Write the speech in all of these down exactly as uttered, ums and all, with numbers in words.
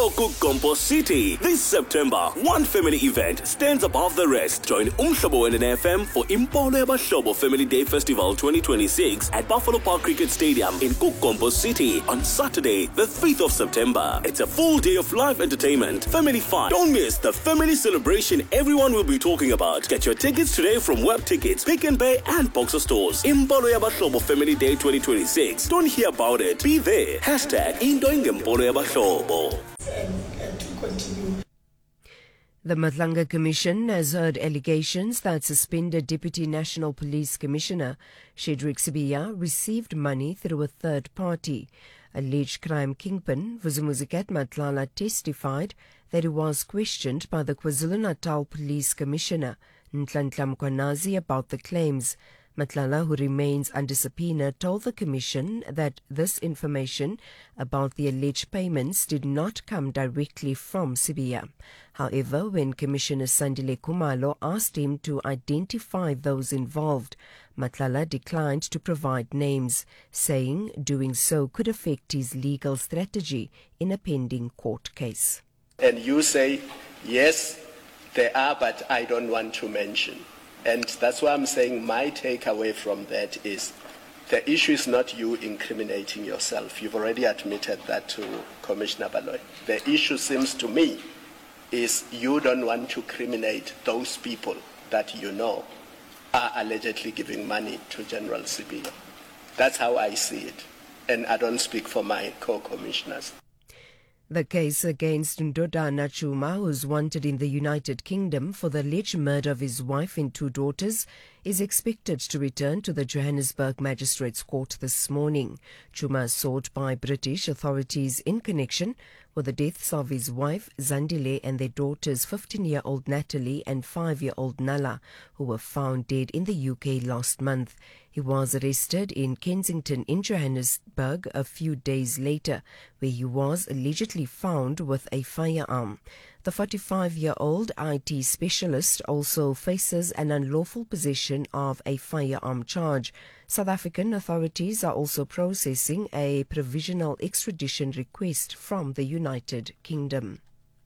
Coco Gompo City. This September, one family event stands above the rest. Join Umhlobo and F M for Impolo Yabahlobo Family Day Festival twenty twenty-six at Buffalo Park Cricket Stadium in Gompo City on Saturday, the fifth of September. It's a full day of live entertainment, family fun. Don't miss the family celebration everyone will be talking about. Get your tickets today from Web Tickets, Pick and Pay, and Boxer Stores. Impolo Yabahlobo Family Day twenty twenty-six. Don't hear about it. Be there. Hashtag Indoing Impolo Yabahlobo. And, and to continue. The Matlanga Commission has heard allegations that suspended Deputy National Police Commissioner Shedrick Sibiya received money through a third party. Alleged crime kingpin Vuzumuzikat Matlala testified that he was questioned by the KwaZulu-Natal Police Commissioner Nhlanhla Mkhwanazi about the claims. Matlala, who remains under subpoena, told the Commission that this information about the alleged payments did not come directly from Sibiya. However, when Commissioner Sandile Khumalo asked him to identify those involved, Matlala declined to provide names, saying doing so could affect his legal strategy in a pending court case. And you say, yes, there are, but I don't want to mention. And that's why I'm saying my takeaway from that is the issue is not you incriminating yourself. You've already admitted that to Commissioner Baloyi. The issue seems to me is you don't want to criminate those people that you know are allegedly giving money to General Sibiya. That's how I see it. And I don't speak for my co-commissioners. The case against Ndodana Chuma, who is wanted in the United Kingdom for the alleged murder of his wife and two daughters, is expected to return to the Johannesburg Magistrates Court this morning. Chuma is sought by British authorities in connection with the deaths of his wife Zandile and their daughters fifteen-year-old Natalie and five-year-old Nala, who were found dead in the U K last month. He was arrested in Kensington in Johannesburg a few days later, where he was allegedly found with a firearm. The forty-five-year-old I T specialist also faces an unlawful possession of a firearm charge. South African authorities are also processing a provisional extradition request from the United Kingdom.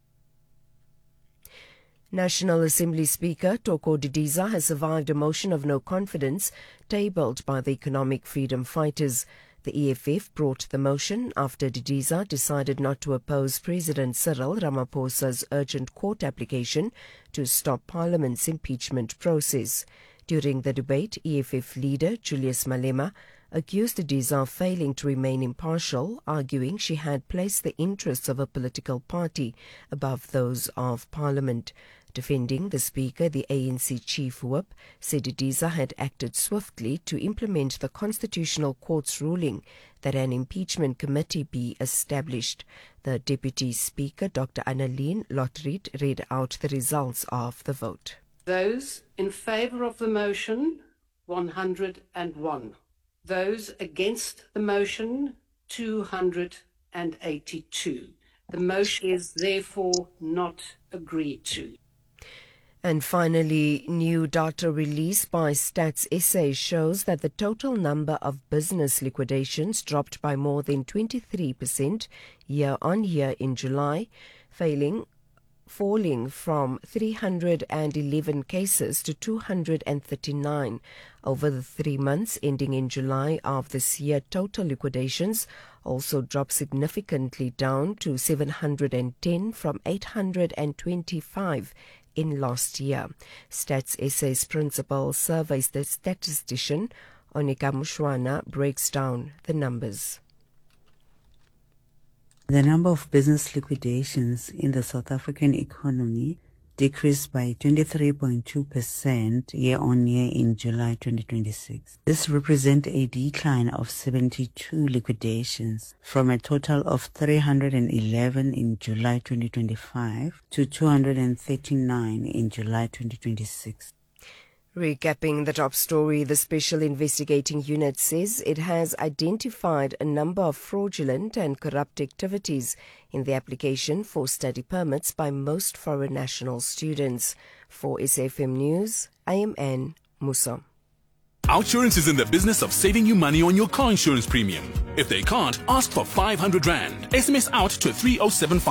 National Assembly Speaker Toko Didiza has survived a motion of no confidence tabled by the Economic Freedom Fighters. The E F F brought the motion after Didiza decided not to oppose President Cyril Ramaphosa's urgent court application to stop Parliament's impeachment process. During the debate, E F F leader Julius Malema accused Didiza of failing to remain impartial, arguing she had placed the interests of a political party above those of Parliament. Defending the Speaker, the A N C Chief Whip said Didiza had acted swiftly to implement the Constitutional Court's ruling that an impeachment committee be established. The Deputy Speaker, Doctor Annalene Lotriet, read out the results of the vote. Those in favour of the motion, one hundred and one. Those against the motion, two hundred eighty-two. The motion is therefore not agreed to. And finally, new data released by Stats S A shows that the total number of business liquidations dropped by more than twenty-three percent year on year in July, failing falling from three hundred eleven cases to two hundred thirty-nine. Over the three months ending in July of this year, total liquidations also dropped significantly down to seven hundred ten from eight hundred twenty-five in last year. Stats S A's principal surveys the statistician Onika Mushwana breaks down the numbers. The number of business liquidations in the South African economy decreased by twenty-three point two percent year-on-year in July twenty twenty-six. This represents a decline of seventy-two liquidations from a total of three hundred eleven in July twenty twenty-five to two hundred thirty-nine in July twenty twenty-six. Recapping the top story, the Special Investigating Unit says it has identified a number of fraudulent and corrupt activities in the application for study permits by most foreign national students. For S F M News, I am Anne Musa. Outsurance is in the business of saving you money on your car insurance premium. If they can't, ask for five hundred rand. S M S out to three oh seven five.